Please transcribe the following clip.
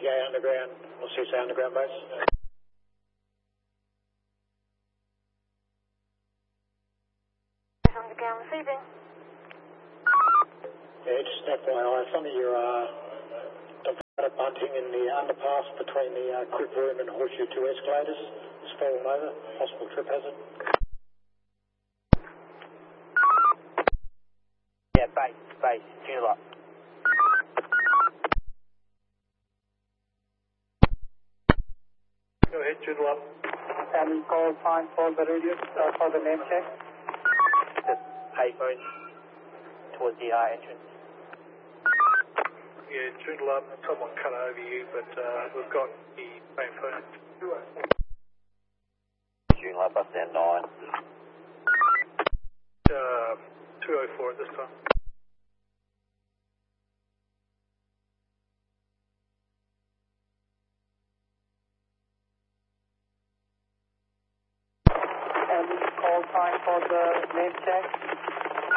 RTA Underground, or CSA Underground base. Underground receiving. Yeah, just FYI, some of your bunting in the underpass between the Crib Room and Horseshoe 2 escalators has fallen over, possible trip hazard. Yeah, base, fuel up. Go ahead, Joodle up. And call time for the radio, for the name check. The payphone towards the entrance. Yeah, Joodle up. Someone cut over you, but we've got the payphone. Joodle up, bus down 9. 204 at this time. And call time for the name check.